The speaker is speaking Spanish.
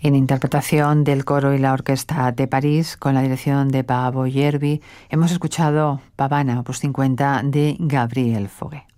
En interpretación del coro y la orquesta de París, con la dirección de Paavo Järvi, hemos escuchado Pavana, opus 50, de Gabriel Fauré.